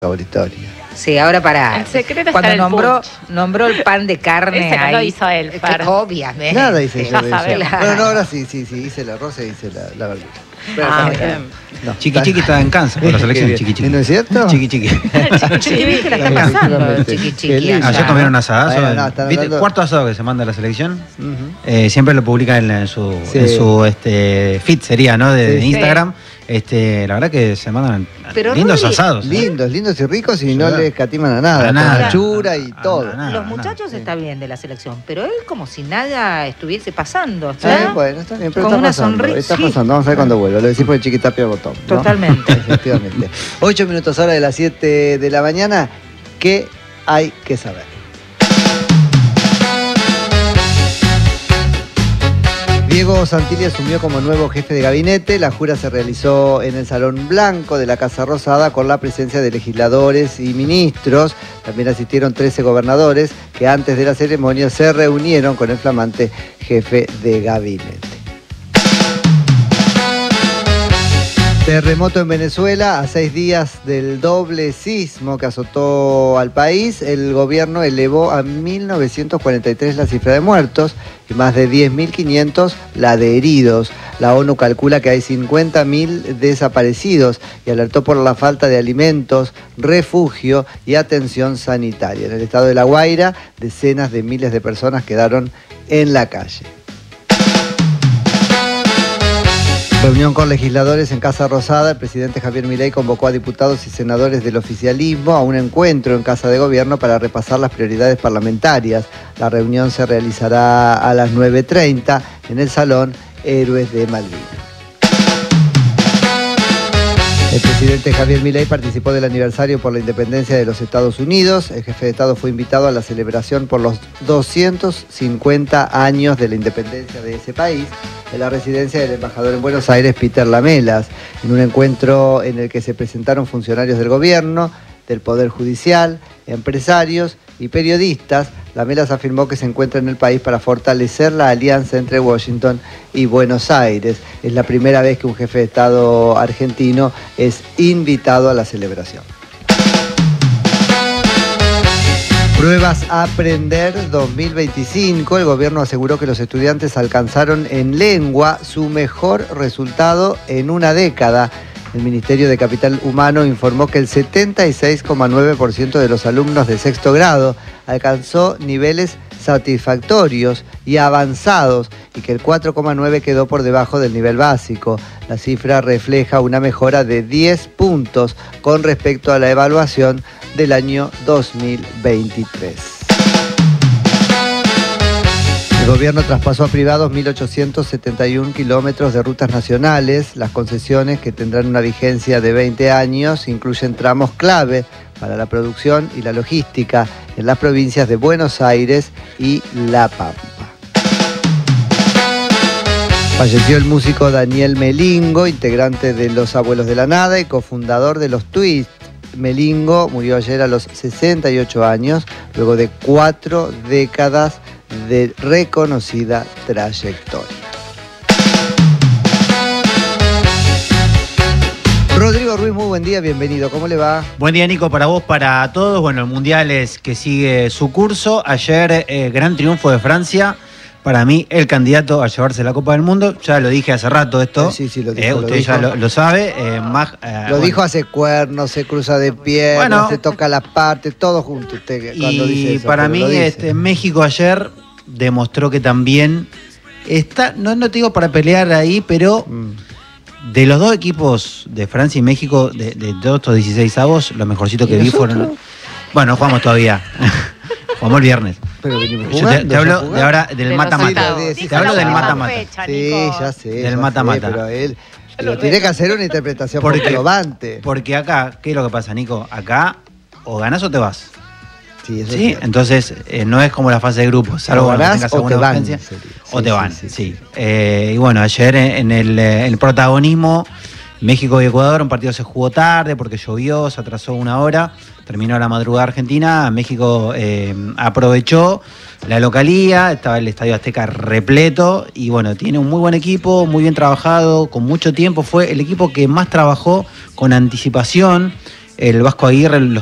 Laboratorio. Sí, ahora para. El secreto cuando está en el nombró el pan de carne. Ese no ahí, lo hizo él, Fer. obviamente. Nada hice yo ya de eso. sabemos. Bueno, no, ahora sí, hice el arroz e hice la verdura. Pero Bien. no, Chiqui está en Kansas con la selección Chiqui. ¿No es cierto? Chiqui. Chiqui, ¿viste la está pasando? Qué Chiqui. lindo. Ayer comieron asadazo. Bueno, no, están ¿Viste? hablando- Cuarto asado que se manda a la selección. Ujú. Siempre lo publica en su Sí. feed, sería, ¿no? De Sí. Instagram. La verdad que se mandan Pero lindos Rodri, asados. Lindos y ricos y Sí. no le escatiman a nada. A Con nada. anchura y todo. A nada. Los muchachos está bien de la selección, pero él como si nada estuviese pasando. Sí, ¿está? bueno, está bien, pero Con está una pasando. sonrisa. Está Sí. pasando, vamos a ver cuando vuelva. Lo decís porque Chiquitapia botón. ¿no? Totalmente. Efectivamente. 8 minutos ahora de las 7 de la mañana. ¿Qué hay que saber? Diego Santilli asumió como nuevo jefe de gabinete. La jura se realizó en el Salón Blanco de la Casa Rosada con la presencia de legisladores y ministros. También asistieron 13 gobernadores que antes de la ceremonia se reunieron con el flamante jefe de gabinete. Terremoto en Venezuela, a 6 días del doble sismo que azotó al país, el gobierno elevó a 1.943 la cifra de muertos y más de 10.500 la de heridos. La ONU calcula que hay 50.000 desaparecidos y alertó por la falta de alimentos, refugio y atención sanitaria. En el estado de La Guaira, decenas de miles de personas quedaron en la calle. Reunión con legisladores en Casa Rosada. El presidente Javier Milei convocó a diputados y senadores del oficialismo a un encuentro en Casa de Gobierno para repasar las prioridades parlamentarias. La reunión se realizará a las 9:30 en el Salón Héroes de Malvinas. El presidente Javier Milei participó del aniversario por la independencia de los Estados Unidos. El jefe de Estado fue invitado a la celebración por los 250 años de la independencia de ese país en la residencia del embajador en Buenos Aires, Peter Lamelas, en un encuentro en el que se presentaron funcionarios del gobierno, del Poder Judicial, empresarios y periodistas. Lamelas afirmó que se encuentra en el país para fortalecer la alianza entre Washington y Buenos Aires. Es la primera vez que un jefe de Estado argentino es invitado a la celebración. Pruebas Aprender 2025. El gobierno aseguró que los estudiantes alcanzaron en lengua su mejor resultado en una década. El Ministerio de Capital Humano informó que el 76,9% de los alumnos de sexto grado alcanzó niveles satisfactorios y avanzados y que el 4,9% quedó por debajo del nivel básico. La cifra refleja una mejora de 10 puntos con respecto a la evaluación del año 2023. El gobierno traspasó a privados 1.871 kilómetros de rutas nacionales. Las concesiones, que tendrán una vigencia de 20 años, incluyen tramos clave para la producción y la logística en las provincias de Buenos Aires y La Pampa. Falleció el músico Daniel Melingo, integrante de Los Abuelos de la Nada y cofundador de Los Twists. Melingo murió ayer a los 68 años, luego de 4 décadas de reconocida trayectoria. Rodrigo Ruiz, muy buen día, bienvenido, ¿cómo le va? Buen día, Nico, para vos, para todos. Bueno, el Mundial es que sigue su curso. Ayer, gran triunfo de Francia. Para mí, el candidato a llevarse la Copa del Mundo. Ya lo dije hace rato esto. Sí, lo dijo. Usted ya lo sabe. Lo dijo, hace cuernos, se cruza de piernas, se toca las partes, todo junto usted cuando dice eso. Y para mí, México ayer demostró que también está, no te digo para pelear ahí, pero de los dos equipos de Francia y México, de todos estos 16avos, lo mejorcito que vi fueron... Bueno, jugamos todavía. Jugamos el viernes. Pero venimos Yo jugando, te hablo de ahora del mata-mata. Te hablo del mata-mata. Sí, ya sé. Del mata-mata. Pero él tiene que hacer una interpretación comprobante. Porque acá, ¿qué es lo que pasa, Nico? Acá o ganás o te vas. Sí, eso ¿sí? Entonces, no es como la fase de grupos. Salvo que tengas alguna urgencia. O te van, sí. Y bueno, ayer en el protagonismo, México y Ecuador, un partido se jugó tarde porque llovió, se atrasó una hora. Terminó la madrugada argentina, México aprovechó la localía, estaba el Estadio Azteca repleto y bueno, tiene un muy buen equipo, muy bien trabajado, con mucho tiempo, fue el equipo que más trabajó con anticipación, el Vasco Aguirre